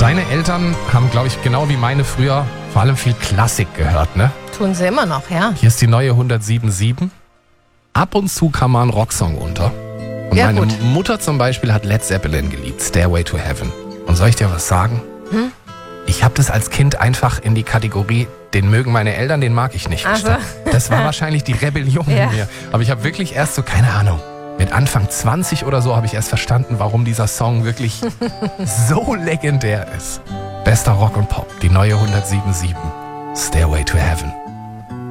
Deine Eltern haben, glaube ich, genau wie meine früher vor allem viel Klassik gehört, ne? Tun sie immer noch, ja. Hier ist die neue 107.7. Ab und zu kam mal ein Rocksong unter. Und Ja, meine gut. Mutter zum Beispiel hat Led Zeppelin geliebt, Stairway to Heaven. Und soll ich dir was sagen? Ich habe das als Kind einfach in die Kategorie, den mögen meine Eltern, den mag ich nicht. Ach so. verstanden. Das war wahrscheinlich die Rebellion Ja. in mir. Aber ich habe wirklich erst so, keine Ahnung, mit Anfang 20 oder so habe ich erst verstanden, warum dieser Song wirklich so legendär ist. Bester Rock und Pop, die neue 107.7, Stairway to Heaven.